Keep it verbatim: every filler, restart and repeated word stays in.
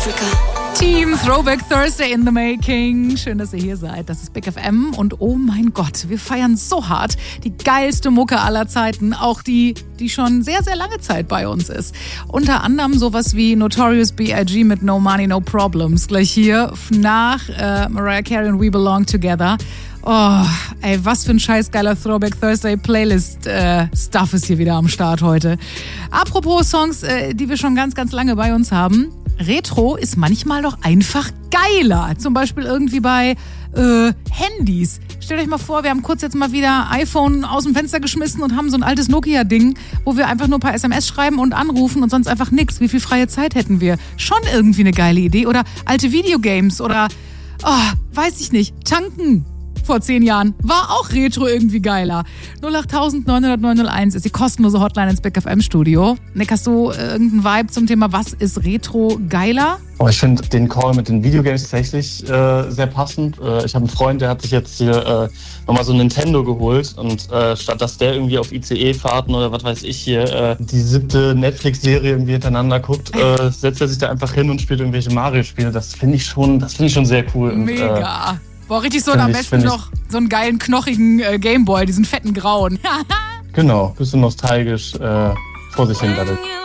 Africa. Team Throwback Thursday in the making. Schön, dass ihr hier seid. Das ist Big F M und oh mein Gott, wir feiern so hart die geilste Mucke aller Zeiten. Auch die, die schon sehr, sehr lange Zeit bei uns ist. Unter anderem sowas wie Notorious B I G mit No Money, No Problems. Gleich hier nach äh, Mariah Carey und We Belong Together. Oh, ey, was für ein scheiß geiler Throwback Thursday Playlist äh, Stuff ist hier wieder am Start heute. Apropos Songs, äh, die wir schon ganz, ganz lange bei uns haben. Retro ist manchmal doch einfach geiler. Zum Beispiel irgendwie bei äh, Handys. Stellt euch mal vor, wir haben kurz jetzt mal wieder iPhone aus dem Fenster geschmissen und haben so ein altes Nokia-Ding, wo wir einfach nur ein paar S M S schreiben und anrufen und sonst einfach nix. Wie viel freie Zeit hätten wir? Schon irgendwie eine geile Idee. Oder alte Videogames oder, oh, weiß ich nicht, tanken. Vor zehn Jahren war auch Retro irgendwie geiler. null acht neun null null neun null eins ist die kostenlose Hotline ins Big F M Studio. Nick, hast du äh, irgendeinen Vibe zum Thema, was ist Retro geiler? Oh, ich finde den Call mit den Videogames tatsächlich äh, sehr passend. Äh, ich habe einen Freund, der hat sich jetzt hier äh, nochmal so ein Nintendo geholt und äh, statt dass der irgendwie auf I C E-Fahrten oder was weiß ich hier äh, die siebte Netflix-Serie irgendwie hintereinander guckt, äh, setzt er sich da einfach hin und spielt irgendwelche Mario-Spiele. Das finde ich schon, das finde ich schon sehr cool. Mega. Und, äh, Boah, richtig so, und am ich, besten noch so einen geilen, knochigen äh, Gameboy, diesen fetten grauen. Genau, bisschen nostalgisch äh, vor sich hin daddelt.